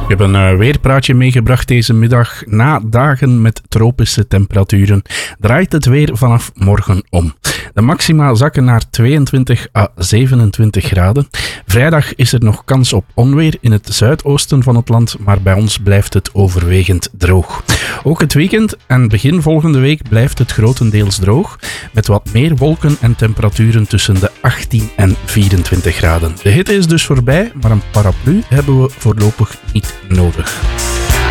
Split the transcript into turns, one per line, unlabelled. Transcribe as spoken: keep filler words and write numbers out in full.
Ik heb een uh, weerpraatje meegebracht deze middag. Na dagen met tropische temperaturen draait het weer vanaf morgen om. De maxima zakken naar tweeëntwintig à zevenentwintig graden. Vrijdag is er nog kans op onweer in het zuidoosten van het land, maar bij ons blijft het overwegend droog. Ook het weekend en begin volgende week blijft het grotendeels droog, met wat meer wolken en temperaturen tussen de achttien en vierentwintig graden. De hitte is dus voorbij, maar een paraplu hebben we voorlopig niet nodig.